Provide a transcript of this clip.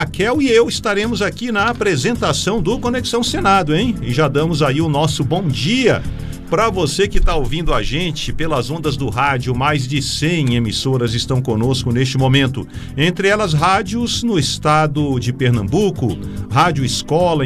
Raquel e eu estaremos aqui na apresentação do Conexão Senado, hein? E já damos aí o nosso bom dia para você que está ouvindo a gente pelas ondas do rádio. Mais de 100 emissoras estão conosco neste momento. Entre elas, rádios no estado de Pernambuco, Rádio Escola